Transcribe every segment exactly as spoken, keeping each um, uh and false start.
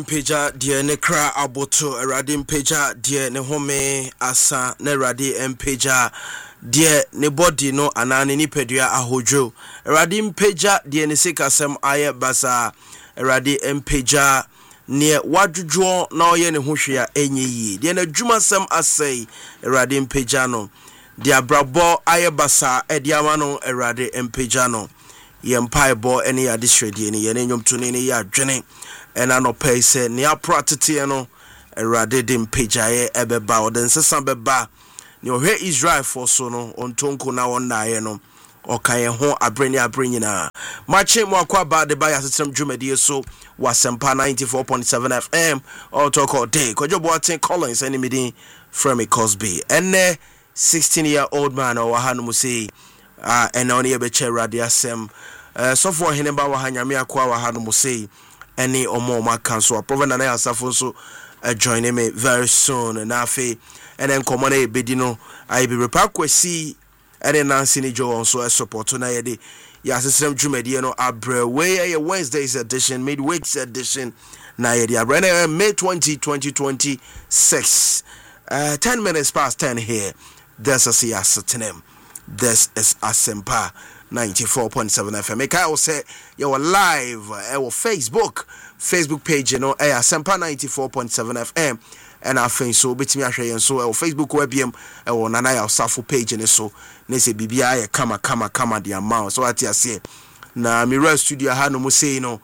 Peja die ne kra aboto erade mpeja die ne home asa na erade mpeja die ne body no anane ni pedua ahodwo erade mpeja die ne sikasem aye basa erade mpeja ne wadwodwo na oye ne hohwea enye yi die na dwumasem asai erade mpeja no die abrabo aye basa ediama no erade mpeja no ye mpaebo ene ya disredi ne ye ne nwomto ne ya adwene ena no pay say ne apratete no erade dim pejaye ebeba oden sesa beba ne ohwe Israel for so no ontonko na won na ye no okaye ho abreni abreni na mache mo akwa ba de ba ya setem dwumadi so wasempa ninety-four point seven F M all talk all day kojo boaten Collins any meeting from Cosby enne sixteen year old man or hanu mu say ah ena oni ebe che radio asem eh so for hineba wa hanyame akwa wa hanu mu say any or more my council proven and I also uh, joining me very soon and afi and then common a bedino I be repakwesi and then Nancy Joe also a support na yedi ya system jumediano abre way a Wednesday's edition midweek's edition na yedi abre May twentieth twenty twenty-six uh ten minutes past ten here this is Yasatenem this is Asempa ninety-four point seven F M. I will say you're live uh, our Facebook Facebook page, you know, eh Asempa ninety-four point seven F M. And I think so betimi ahwe so our Facebook webm e wo nana ya safo page ne so na se bibia ya kama kama kama the amount so ati ase na mirror studio ha no mo sei no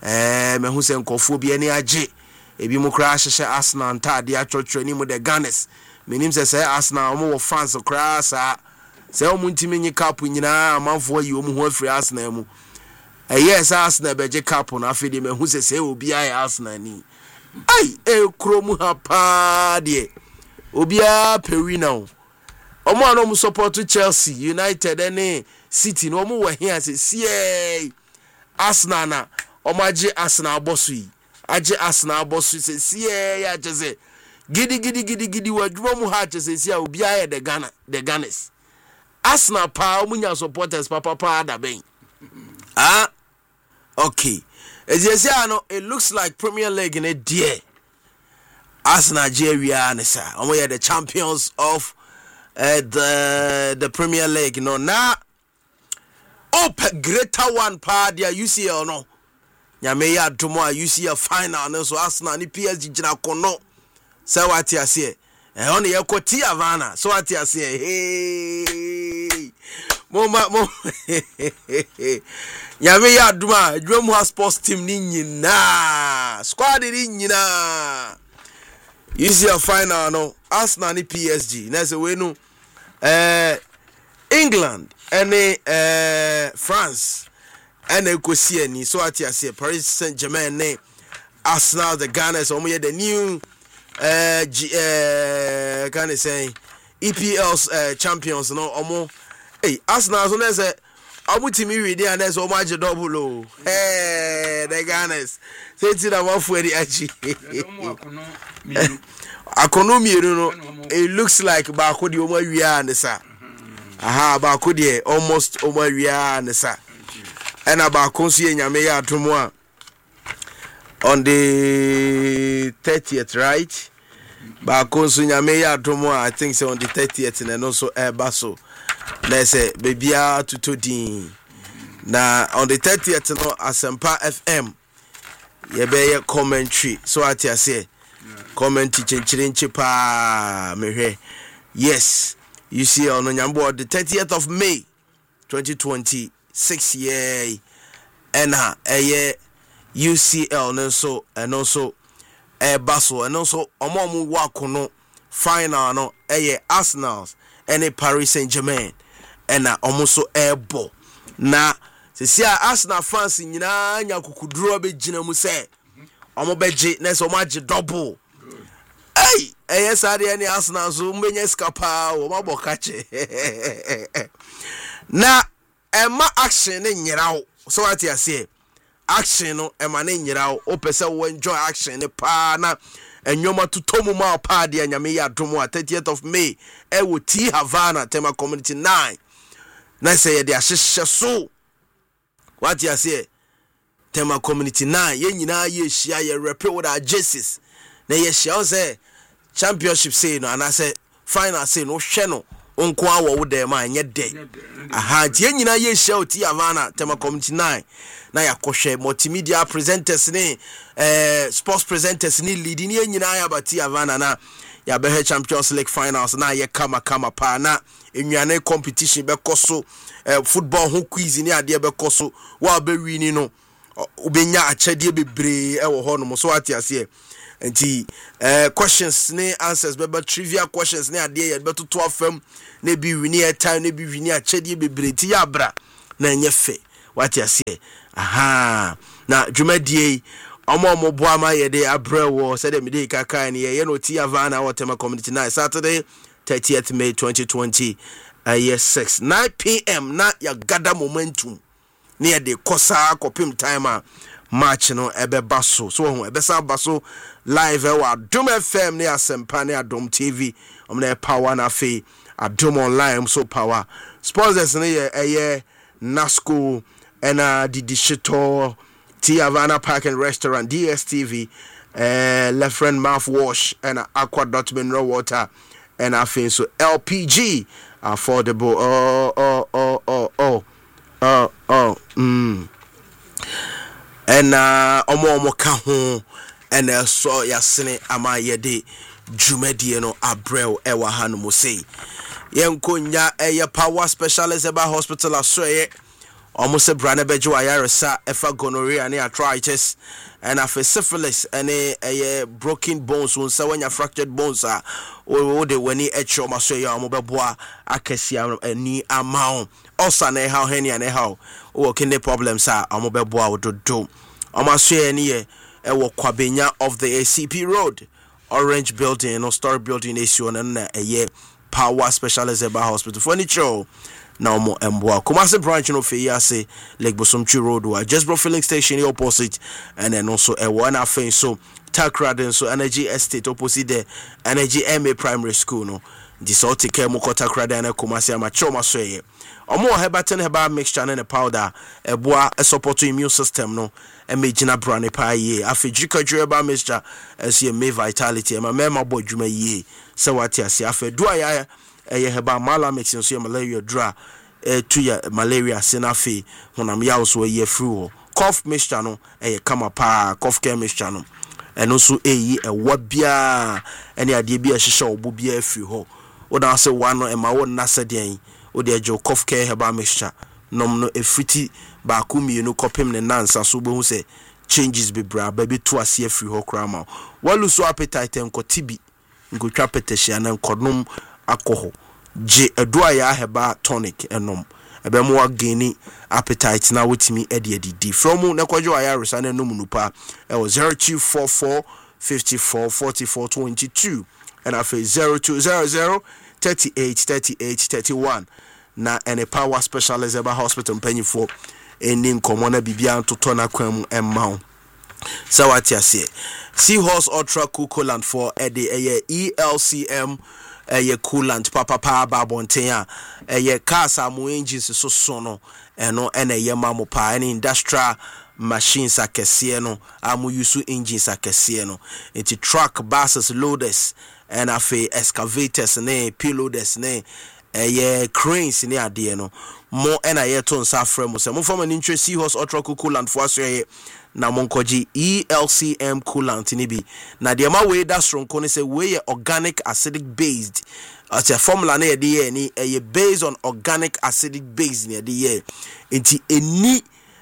eh me hu se nkofo bi ani age ebi mo kra hyehye Arsenal ntade atwotwe ni mo the Gunners menim se say Arsenal mo wo fans kra sa se o muntimi nyi cap nyina amanfo yi o mu ho afri Arsenal mu eh yes Arsenal beje cap na afidi me hu se se obi aye Arsenal ni ai e kromu ha pa de obi a pewina o omo ano mu support Chelsea United and City no mu we here se sie Arsenal na omaje Arsenal boss yi age Arsenal boss se sie ya jeze gidi gidi gidi gidi wadwo mu ha jeze sie obi aye the Ghana the Gunners Arsenal pa omunya supporters papa pa da ben ah okay as you say no it looks like Premier League in a dear as Nigeria and sir and we are the champions of uh, the the Premier League no now up greater one part there U C L no nyame ya domo U C L final no so Arsenal ni P S G jina kono say what you say eh on ye kwoti Havana so what you say hey mama mo nyame ya duma dwam ha sports team ni nyina squad ni nyina you see a final no Arsenal ni P S G na say we no eh England and eh France and ekosi ani so ati ase Paris Saint-Germain ne Arsenal the Gunners omo ye the new eh eh can I say E P L's uh, champions no omo hey Arsenal so na say amutimi we dey and so much double oh eh the Gunners say ti na one for the achi akono mienu no it looks like ba ko de omo awia and sa aha ba ko de almost omo awia and sa and ba ko so nyame ya atomo a on the thirtieth right ba ko so nyame ya atomo I think say on the thirtieth and also eba so let's say bebia tutodin na on the thirtieth no Asempa F M ye be commentary so ati ase commentary chenchirenchi pa mehwe yes you see on nyambo the thirtieth of May twenty twenty-six yeah and ha eye U C L no so and also e baso and also omomu wakono final no eye Arsenal any Paris Saint-Germain and almost so airbo na se see Arsenal fans nyina nya kukuduro be gina mu se omo beje na so maje double hey eh sare any Arsenal so mbenye skapa o mabokache na ema action ne nyirawo so what you say action no ema ne nyirawo o pese wo enjoy action ne pa na enyoma tutomu ma pa de anyame ya domo thirtieth of May e wo T Havana Tema Community nine na say de ahyehyɛ so what you say Tema Community nine ye nyina ye hia ye rep with our jerseys na ye hia say championship say no and I say final say no hwe no onko awo wo dem anye de aha tie nyina ye hia oti Havana Tema Community nine na yakohwe multimedia presenters ni eh sports presenters ni leading ye nyina ya bati Havana na ya be Champions League finals na ye kama kama pa na enwane competition be koso eh, football ho quiz ni ade be koso wa be wini no ubenya achede bebre e wo ho no so ati ase enti eh questions ni answers be trivia questions ni ade ye be toto afam na bi wini e time na bi wini achede bebre ti ya bra na enye fe wati ase aha na dwumadie omo omo boa ma ye de abrewo said me de kaka ni ye no ti Havana or Tema Community nine Saturday thirtieth May twenty twenty uh, year six nine p.m. na ya gada momentum near the kosa kopim timer match no ebe baso so ho ebe sa baso live e wa Adom F M ne Asempa ne Adom T V omna power na fe Adom online so power sponsors ne ye eye Nasco and uh, the digital T Havana Park and Restaurant D S T V uh, Left Friend Mouthwash and uh, Aqua Dot Mineral Water and I think so L P G affordable oh oh oh oh oh oh oh mm and uh omo omo ka ho and uh, so yasene ama yede dwumadi no abrel ewa ha no mo sei yenkonya eye power specialist eba hospital asoye almost brand bejo ayaresa efa gonorrhea and arthritis and afa syphilis and a broken bones when so when you fractured bones are o de when e echo maso ya mo beboa akesia ani amount also na how hen ya na how o kinde problems are mo beboa ododo omaso ya ni e wo kwabenya of the A C P road orange building no story building issue na eye power specialist about hospital furniture now mo emboa Kumasi branch no fe yase Lake Bosomchi road wa just bro filling station opposite and then also a one afin so Takraden so energy estate opposite the energy M A primary school no this all take mo Takraden and Kumasi amacho maso ye omo hebaten heba mixture and powder eboa a support to immune system no e megina brane pa ye afejika dweba mixture as ye me vitality e ma mema bo dwuma ye se wati ase afedua ya eye heba mala mixing so malaria dra eh to ya malaria senafe honam ya so ye free cough mixture no eye kama pa cough care mixture no eno so eyi e wabia ene ade bia hihye obo bia free ho oda se wano e ma won na seden ode ejo cough care heba mixture nom no efiti ba ku mienu kopem ne nansa so bo hu se changes be bra ba bi to ase free ho krama walu so appetite enko tibi nko twa petehia na nkodom akoho je edoa ya heba tonic enom ebe mo ageni appetite na wotimi ede edi from na kwajo aya resa na enum nupa e was zero two four four five four four four two two and afa zero two zero zero three eight three eight three one na ene power specialist eba hospital mpanyifo eni nkomo na bibia ntoto na kwam emma sawati ase Seahorse Ultra Cool Coolant for ede eye E L C M eye coolant papa pa babonten a eye cars amu engines so so no eno ene ye mamu pa any industrial machines akese no amu use engines akese no enti truck buses loaders and afi excavators ne payloaders ne eye cranes ne ade no mo ena ye to nsa frem so mo form an interest Seahorse Ultra Cool Coolant for so ye na monkoji E L C M coolant ni bi na de ma we da stronko ne say we organic acidic based as a formula na de ye ni e based on organic acidic base ni de ye enti eni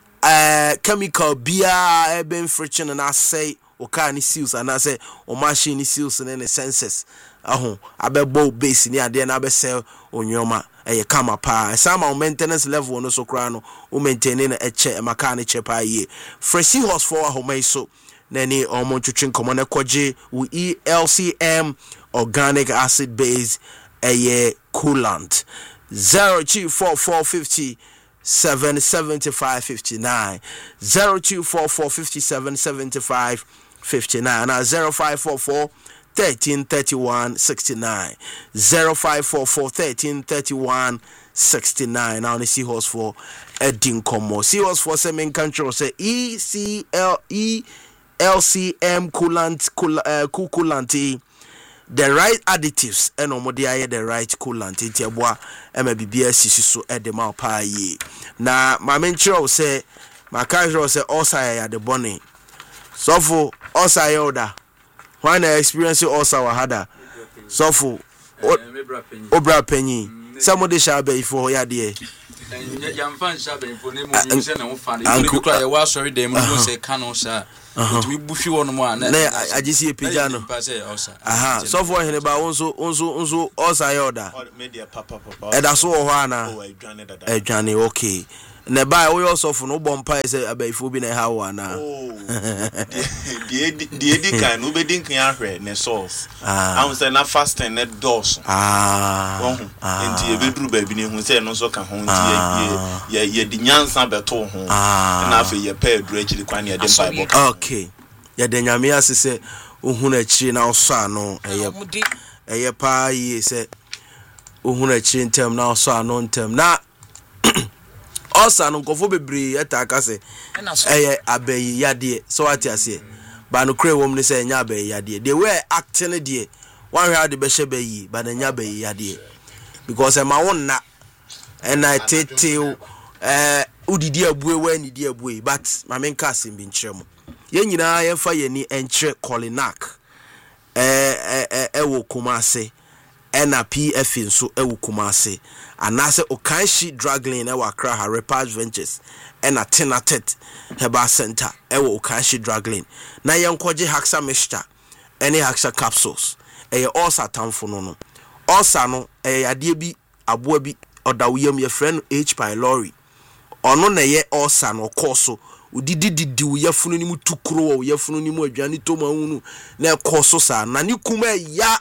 uh, chemical bia e ben friction na say o car ni seals and say o machine ni seals ne ne sensors aho abebo base ni ade na be sell onyoma eye kama pa sama maintenance level no so kra no o maintain na eche mechanic che pa ye fresh horse for ahoma so nani omo twetwen komo na koje we E L C M organic acid base eye coolant zero two four four five zero seven seven five five nine zero two four four five seven seven five five nine and zero five four four thirteen thirty-one sixty-nine zero five four four thirteen thirty-one sixty-nine. Now the Seahorse for Edin Como. Seahorse for seven control say E C L E L C M coolant cool uh, cool coolant. The right additives and omodia the right coolant nti eboa e ma bibia sisi so e de ma pa yi na ma menchiro say ma kanjiro say osa ya the bonny so for osa yoda when I experience osa wa hada so for obra penyi somebody shall be for ya de yam fan shabe for name you say na wo fan you cry you wa sorry dem no say canon sha we bushi one more na agisi epija no aha so for hene ba wonso wonso wonso osa yoda media papa papa e da so ho ana edwane okay na ba we also for no bompa say abaifo bi na ha wo ana die die di kan no be din kan ahwe ne source am say na fasting ne dos ah enti e be duru ba bi ne hu say no so ka ho nti ye ye di nyansa beto ho na afa ye pa duru akiri kwan ye de bible okay ye de nyame ase say ohun akiri na oso ano eye eye pa yi say ohun akiri ntem na oso ano ntem na osa no nkofo bebre etaka se eye abayi yade so ati ase ba no kre wom ni se nya abayi yade they were acting de one hwa de be hye bayi ba na nya abayi yade because e ma won na and I tete eh udidi abue wa ni di abue but ma men ka sim bi nkyere mo ye nyina ye fa ye ni enkyere Colinac eh eh eh wo Kumase ena P F nso ewu Kumase anase Okanshi Draglin ewa Accra ha Repage Ventures ena Tenatet Herbal Center ewo Okanshi Draglin na yenkoje Haxa Mixture ene Haxa capsules eye osa tamfo no no osa no eye ade bi aboa bi odawuyam ye friend H pylori ono na ye osa no koso udidi didi wo yafunu ni mutukuro wo yafunu ni mu adwane toma hunu na koso sa na ni kuma ya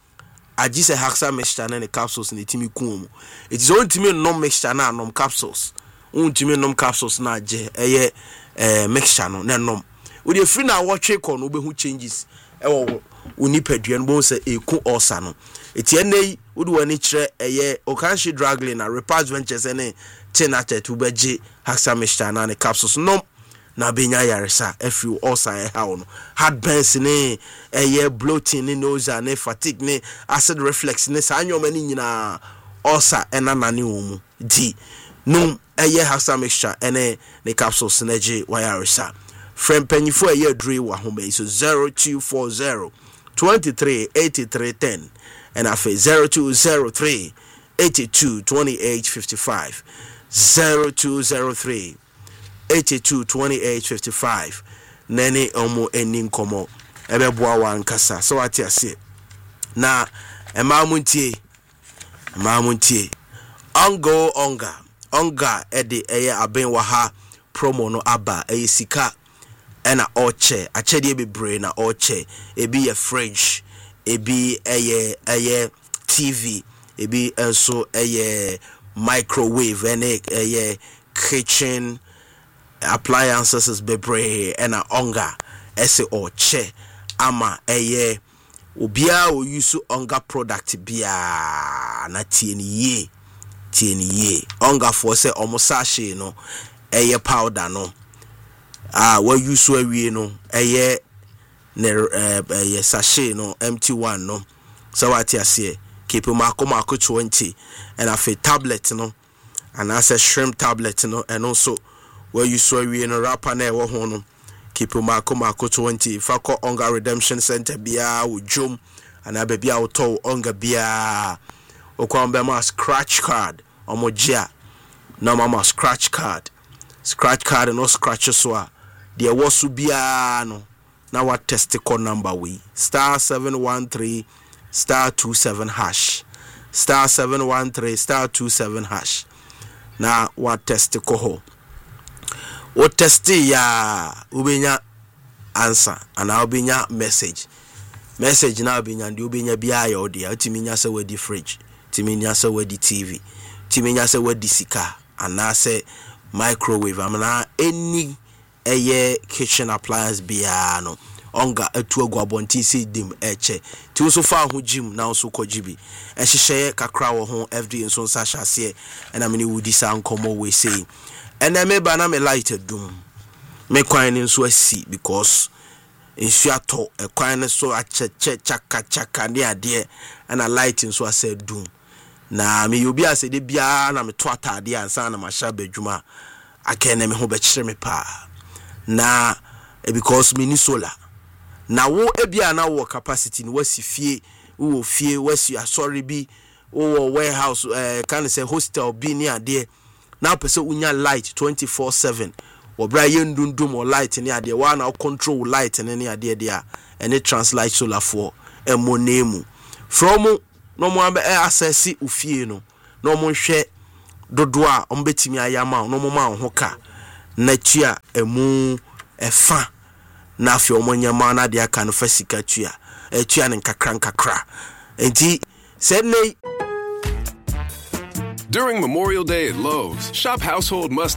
agise Haxa Mixture na ne capsules ne timi kuomu it is on timi no mixture na nom capsules on timi nom capsules na je eye eh mixture no na nom we dey free na watch ko no obehu changes e wo unipadua no bo say eku osa no eti enei wo de wani kire eye Okanshi Draglin na Repage Ventures ene Tenatet ubeje Haxa Mixture na ne capsules nom na benya yaresa every osa e ha no heartburns ne eye bloating ne nausea ne fatigue ne acid reflux ne sanyoma ni nyina osa ena nane omu di num eye Haxa Mixture ene ne capsules ne je wayaresa friend panyifo eye dre wa homa so zero two four zero two three eight three one zero and afa zero two zero three eight two two eight five five zero two zero three eighty-two twenty-eight fifty-five nene omo enin komo ebeboa wa nkasa so ati ase na emamuntie emamuntie ongo onga onga ede eye aben wa ha promo no aba eye sika ena oche achede bebre na oche ebi ye fridge ebi eye eye T V ebi enso eye microwave ene eye kitchen appliances is bebre ena onga ese oche ama eye obia o use onga product bia na tieni ye tieni ye onga for say omo sachet no eye powder no ah we use awie no eye ne eye sachet no empty one no so what you say keep mako mako twenty and afi tablet no and as a shrimp tablet no and also where you saw we in a rapper na wo ho no keep mako mako twenty fako onga redemption center bia wo jom ana ba bia wo to onga bia okwamba ma scratch card omojia na mama scratch card scratch card no scratch so a de wo su bia no na what test code number we star seven one three star two seven hash star seven one three star two seven hash na what test ko ho o test ya ubenya answer ana ubenya message message na ubenya ndi ubenya bia ya odi atiminya se wadi fridge timinya se wadi T V timinya se wadi sika ana se microwave amana any eye kitchen appliance bia no onga etu agu abontin say dim eche ti so fa ho gym na so ko gibi e hyehyeye kakra wo ho F D nso nsa hyase e na me ni wudi sa nkomo we say and I me ba na me light dum me kwan nso asi because nsu ato e kwan so acheche chaka chaka ne ade and a light nso asa dum na me obi ase de bia na me to atade ansa na ma sha badwuma akene me ho be kire me pa na because me ni solar na wo ebia na wo capacity ni wasi fie wo fie wasi asori bi wo warehouse eh kan say hostel bi ni ade na pese unya light twenty-four seven wo bra yendundum o light ni ade wa na control light ni ni ade dia ene translite solar for emonemu from no mo ambe access ufie no no mo hwe dodo a ombetimi ayama no mo ma ho ka na tua emu efa na afio omonyama na de aka no fasika tua etua ne nkakra nkakra enti said nay. During Memorial Day at Lowe's, shop household must